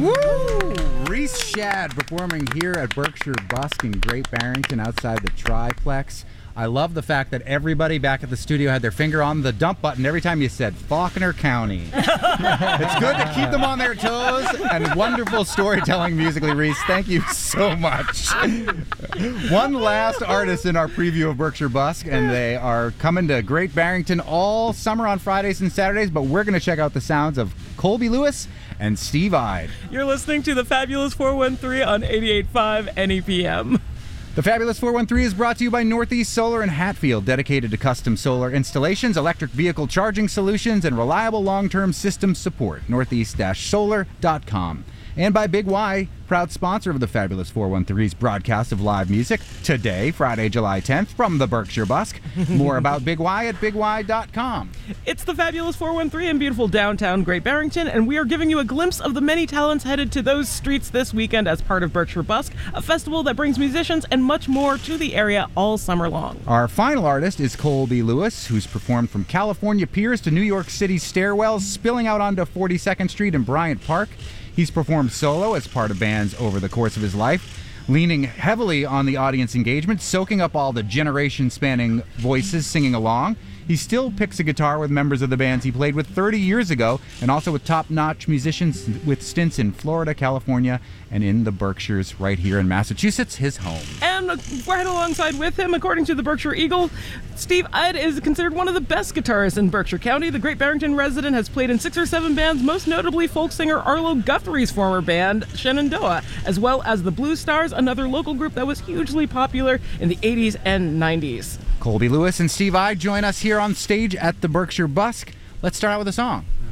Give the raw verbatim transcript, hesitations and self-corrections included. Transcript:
Woo! Reese Shad performing here at Berkshire Busk in Great Barrington outside the Triplex. I love the fact that everybody back at the studio had their finger on the dump button every time you said Faulkner County. It's good to keep them on their toes, and wonderful storytelling musically, Reese. Thank you so much. One last artist in our preview of Berkshire Busk, and they are coming to Great Barrington all summer on Fridays and Saturdays, but we're going to check out the sounds of Colby Lewis and Steve Ide. You're listening to the Fabulous four one three on eighty-eight point five N E P M. The Fabulous four one three is brought to you by Northeast Solar in Hatfield, dedicated to custom solar installations, electric vehicle charging solutions, and reliable long-term system support. northeast solar dot com. And by Big Y, proud sponsor of the Fabulous four one three's broadcast of live music today, Friday, July tenth, from the Berkshire Busk. More about Big Y at big y dot com. It's the Fabulous four one three in beautiful downtown Great Barrington, and we are giving you a glimpse of the many talents headed to those streets this weekend as part of Berkshire Busk, a festival that brings musicians and much more to the area all summer long. Our final artist is Colby Lewis, who's performed from California piers to New York City stairwells, spilling out onto forty-second Street and Bryant Park. He's performed solo as part of bands over the course of his life, leaning heavily on the audience engagement, soaking up all the generation-spanning voices singing along. He still picks a guitar with members of the bands he played with thirty years ago, and also with top-notch musicians with stints in Florida, California, and in the Berkshires right here in Massachusetts, his home. And right alongside with him, according to the Berkshire Eagle, Steve Ide is considered one of the best guitarists in Berkshire County. The Great Barrington resident has played in six or seven bands, most notably folk singer Arlo Guthrie's former band, Shenandoah, as well as the Blue Stars, another local group that was hugely popular in the eighties and nineties. Colby Lewis and Steve Ide join us here on stage at the Berkshire Busk. Let's start out with a song.